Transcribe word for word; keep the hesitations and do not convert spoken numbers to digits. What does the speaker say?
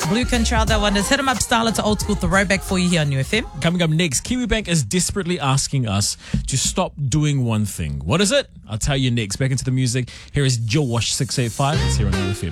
Blue Control, that one is Hit 'em Up style. It's an old school throwback for you here on New F M. Coming up next, KiwiBank is desperately asking us to stop doing one thing. What is it? I'll tell you next. Back into the music. Here is Joe Wash six eight five. It's here on New F M.